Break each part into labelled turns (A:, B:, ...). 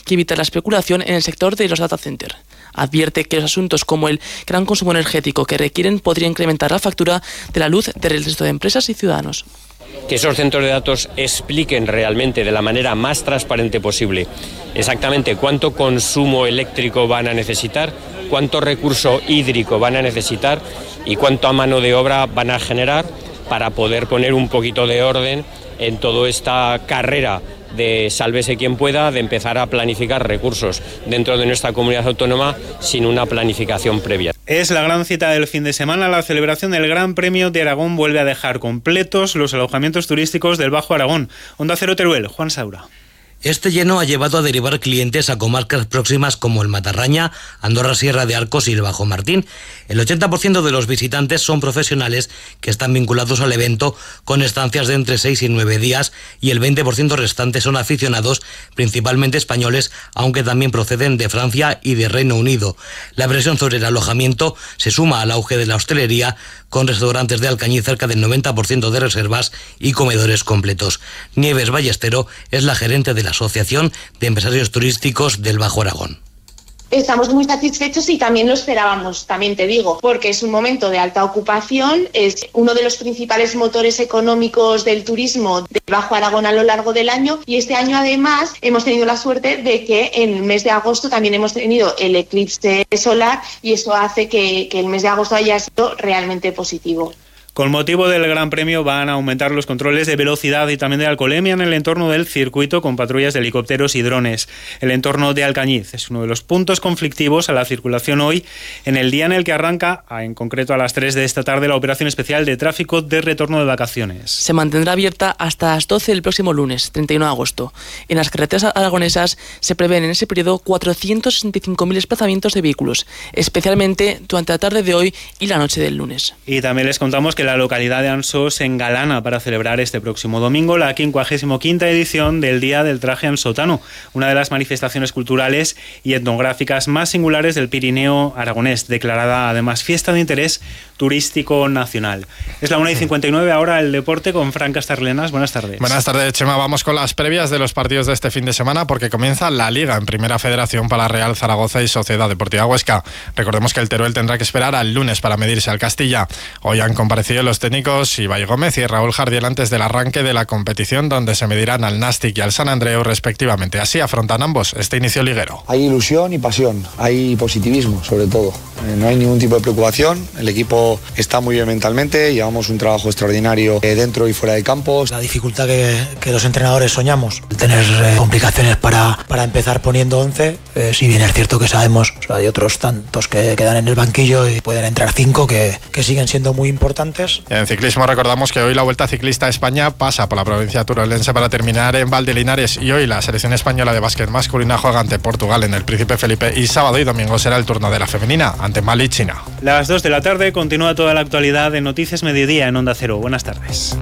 A: que evitar la especulación en el sector de los data centers. Advierte que los asuntos como el gran consumo energético que requieren podría incrementar la factura de la luz del resto de empresas y ciudadanos.
B: Que esos centros de datos expliquen realmente de la manera más transparente posible exactamente cuánto consumo eléctrico van a necesitar, cuánto recurso hídrico van a necesitar y cuánto a mano de obra van a generar para poder poner un poquito de orden en toda esta carrera de sálvese quien pueda, de empezar a planificar recursos dentro de nuestra comunidad autónoma sin una planificación previa.
C: Es la gran cita del fin de semana. La celebración del Gran Premio de Aragón vuelve a dejar completos los alojamientos turísticos del Bajo Aragón. Onda Cero Teruel, Juan Saura.
D: Este lleno ha llevado a derivar clientes a comarcas próximas como el Matarraña, Andorra Sierra de Arcos y el Bajo Martín. El 80% de los visitantes son profesionales que están vinculados al evento con estancias de entre 6 y 9 días y el 20% restante son aficionados, principalmente españoles, aunque también proceden de Francia y de Reino Unido. La presión sobre el alojamiento se suma al auge de la hostelería, con restaurantes de Alcañiz cerca del 90% de reservas y comedores completos. Nieves Ballestero es la gerente de la Asociación de Empresarios Turísticos del Bajo Aragón.
E: Estamos muy satisfechos y también lo esperábamos, también te digo, porque es un momento de alta ocupación, es uno de los principales motores económicos del turismo del Bajo Aragón a lo largo del año, y este año además hemos tenido la suerte de que en el mes de agosto también hemos tenido el eclipse solar y eso hace que el mes de agosto haya sido realmente positivo.
C: Con motivo del Gran Premio van a aumentar los controles de velocidad y también de alcoholemia en el entorno del circuito con patrullas de helicópteros y drones. El entorno de Alcañiz es uno de los puntos conflictivos a la circulación hoy, en el día en el que arranca, en concreto a las 3 de esta tarde, la operación especial de tráfico de retorno de vacaciones.
A: Se mantendrá abierta hasta las 12 del próximo lunes, 31 de agosto. En las carreteras aragonesas se prevén en ese periodo 465.000 desplazamientos de vehículos, especialmente durante la tarde de hoy y la noche del lunes.
C: Y también les contamos que la localidad de Ansó se engalana para celebrar este próximo domingo la 55ª edición del Día del Traje Ansotano, una de las manifestaciones culturales y etnográficas más singulares del Pirineo aragonés, declarada además fiesta de interés turístico nacional. Es la 1:59, ahora el deporte con Fran Castarlenas. Buenas tardes.
F: Buenas tardes, Chema. Vamos con las previas de los partidos de este fin de semana porque comienza la Liga en Primera Federación para Real Zaragoza y Sociedad Deportiva Huesca. Recordemos que el Teruel tendrá que esperar al lunes para medirse al Castilla. Hoy han comparecido los técnicos Ibai Gómez y Raúl Jardiel antes del arranque de la competición, donde se medirán al Nastic y al San Andreu respectivamente. Así afrontan ambos este inicio liguero.
G: Hay ilusión y pasión, hay positivismo sobre todo. No hay ningún tipo de preocupación, el equipo está muy bien mentalmente, llevamos un trabajo extraordinario dentro y fuera de campos.
H: La dificultad que los entrenadores soñamos, tener complicaciones para empezar poniendo 11, si bien es cierto que sabemos, hay otros tantos que quedan en el banquillo y pueden entrar 5 que siguen siendo muy importantes.
F: En ciclismo recordamos que hoy la Vuelta Ciclista a España pasa por la provincia turolense para terminar en Valdelinares, y hoy la selección española de básquet masculina juega ante Portugal en el Príncipe Felipe, y sábado y domingo será el turno de la femenina ante Mali y China.
C: Las 2 de la tarde continúa toda la actualidad de Noticias Mediodía en Onda Cero. Buenas tardes.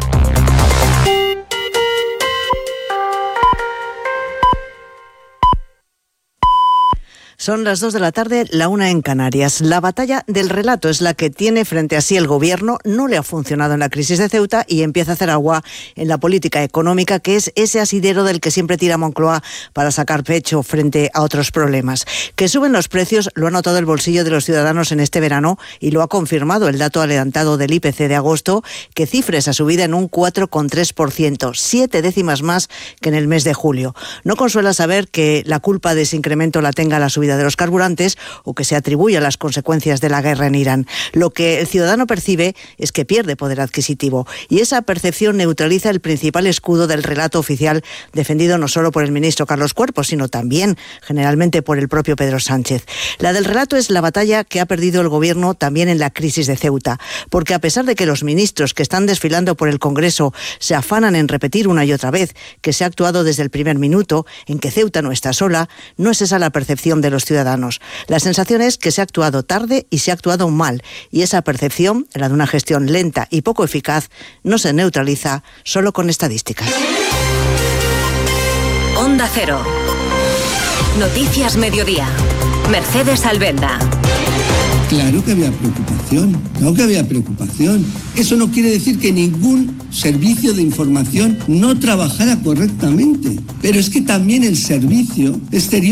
I: Son las 2 de la tarde, la 1 en Canarias. La batalla del relato es la que tiene frente a sí el gobierno. No le ha funcionado en la crisis de Ceuta y empieza a hacer agua en la política económica, que es ese asidero del que siempre tira Moncloa para sacar pecho frente a otros problemas. Que suben los precios lo ha notado el bolsillo de los ciudadanos en este verano y lo ha confirmado el dato adelantado del IPC de agosto, que cifra esa subida en un 4,3%, 7 décimas más que en el mes de julio. No consuela saber que la culpa de ese incremento la tenga la subida de los carburantes o que se atribuye a las consecuencias de la guerra en Irán. Lo que el ciudadano percibe es que pierde poder adquisitivo, y esa percepción neutraliza el principal escudo del relato oficial, defendido no solo por el ministro Carlos Cuerpo, sino también generalmente por el propio Pedro Sánchez. La del relato es la batalla que ha perdido el gobierno también en la crisis de Ceuta, porque a pesar de que los ministros que están desfilando por el Congreso se afanan en repetir una y otra vez que se ha actuado desde el primer minuto, en que Ceuta no está sola, no es esa la percepción de los ciudadanos. La sensación es que se ha actuado tarde y se ha actuado mal, y esa percepción, la de una gestión lenta y poco eficaz, no se neutraliza solo con estadísticas.
J: Onda Cero. Noticias Mediodía. Mercedes Albenda.
K: Claro que había preocupación, Eso no quiere decir que ningún servicio de información no trabajara correctamente, pero es que también el servicio exterior